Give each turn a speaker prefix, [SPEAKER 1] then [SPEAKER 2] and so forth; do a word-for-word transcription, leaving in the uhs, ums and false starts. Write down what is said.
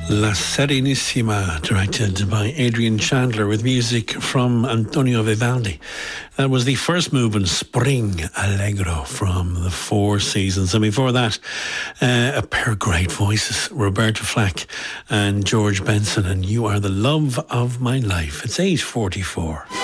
[SPEAKER 1] La Serenissima, directed by Adrian Chandler with music from Antonio Vivaldi. That was the first movement, Spring Allegro, from the Four Seasons. And before that, uh, a pair of great voices, Roberta Flack and George Benson, and You Are the Love of My Life. It's eight forty-four.